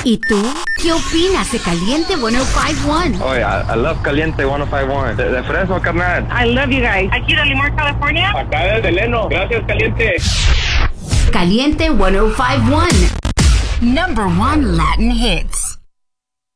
¿Y tú? ¿Qué opinas de Caliente 105.1? Oye, I love Caliente 105.1. De Fresno, carnal. I love you guys. Aquí de Limor, California. Acá desde Leno. Gracias, Caliente. Caliente 105.1. Number 1 Latin hits.